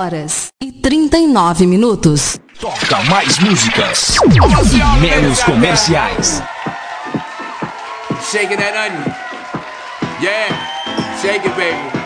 20h39. Toca mais músicas e menos comerciais. Shaking that onion. Yeah, shake it, baby.